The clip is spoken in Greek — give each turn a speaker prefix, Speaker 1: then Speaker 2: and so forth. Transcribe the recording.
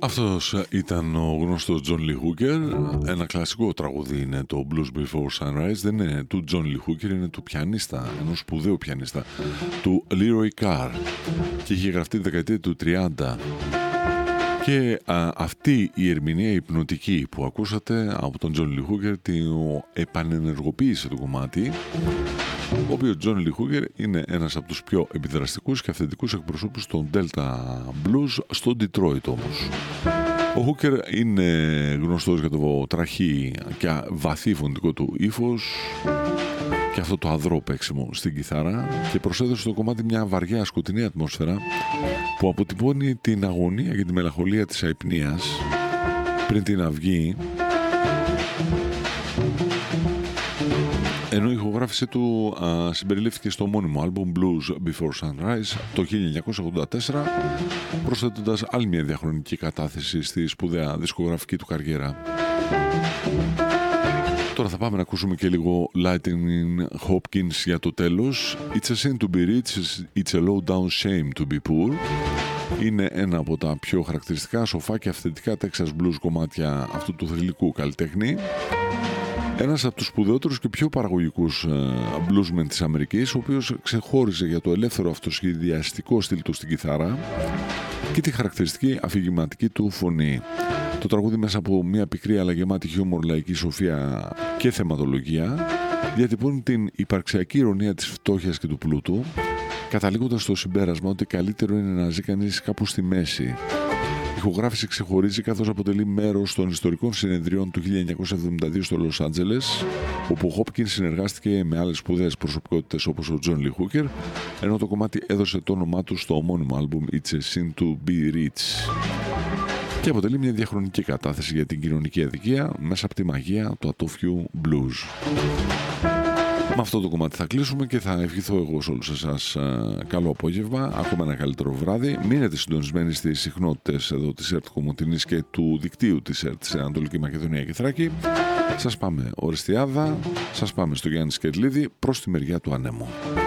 Speaker 1: Αυτός ήταν ο γνωστός John Lee Hooker. Ένα κλασικό τραγούδι είναι το Blues Before Sunrise. Δεν είναι του John Lee Hooker, είναι του πιανίστα, ενός σπουδαίου πιανίστα, του Leroy Carr, και είχε γραφτεί τη δεκαετία του 30. Και αυτή η ερμηνεία υπνοτική που ακούσατε από τον John Lee Hooker την επανενεργοποίησε το κομμάτι, ο οποίος John Lee Hooker είναι ένας από τους πιο επιδραστικούς και αυθεντικούς εκπροσώπους των Delta Blues στο Detroit όμως. Ο Hooker είναι γνωστός για το τραχή και βαθύ φωνητικό του ύφος και αυτό το αδρό παίξιμο στην κιθάρα, και προσέδωσε στο κομμάτι μια βαριά σκοτεινή ατμόσφαιρα που αποτυπώνει την αγωνία και τη μελαγχολία της αϊπνίας πριν την αυγή, ενώ η ηχογράφηση του συμπεριλήφθηκε στο μόνιμο άλμπουμ Blues Before Sunrise το 1984, προσθέτοντας άλλη μια διαχρονική κατάθεση στη σπουδαία δισκογραφική του καριέρα. Τώρα θα πάμε να ακούσουμε και λίγο Lightning Hopkins για το τέλος. It's a sin to be rich, it's a low down shame to be poor. Είναι ένα από τα πιο χαρακτηριστικά, σοφά και αυθεντικά Texas Blues κομμάτια αυτού του θρυλικού καλλιτέχνη. Ένας από τους σπουδαιότερους και πιο παραγωγικούς bluesmen της Αμερικής, ο οποίος ξεχώριζε για το ελεύθερο αυτοσχεδιαστικό στυλ του στην κιθάρα και τη χαρακτηριστική αφηγηματική του φωνή. Το τραγούδι, μέσα από μια πικρή αλλά γεμάτη χιούμορ, λαϊκή σοφία και θεματολογία, διατυπώνει την υπαρξιακή ηρωνία της φτώχειας και του πλούτου, καταλήγοντας στο συμπέρασμα ότι καλύτερο είναι να ζει κανείς κάπου στη μέση. Η ηχογράφηση ξεχωρίζει καθώς αποτελεί μέρος των ιστορικών συνεδριών του 1972 στο Λος Άντζελες, όπου ο Χόπκινς συνεργάστηκε με άλλες σπουδαίες προσωπικότητες όπως ο John Lee Hooker, ενώ το κομμάτι έδωσε το όνομά του στο ομώνυμο άλμπουμ It's a Sin to be Rich, και αποτελεί μια διαχρονική κατάθεση για την κοινωνική αδικία μέσα από τη μαγεία του ατόφιου blues. Με αυτό το κομμάτι θα κλείσουμε και θα ευχηθώ εγώ σε όλους εσάς καλό απόγευμα, ακόμα ένα καλύτερο βράδυ. Μείνετε συντονισμένοι στις συχνότητες εδώ της ΕΡΤ Κομοτηνής και του δικτύου της ΕΡΤ σε Ανατολική Μακεδονία και Θράκη. Σας πάμε Ορεστιάδα, σας πάμε στο Γιάννη Σκερλίδη προς τη μεριά του ανέμου.